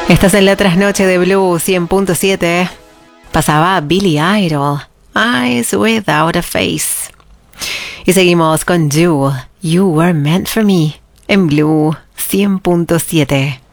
Estás en la trasnoche de Blue 100.7. Pasaba Billy Idol, Eyes Without a Face. Y seguimos con You Were Meant for Me, en Blue 100.7.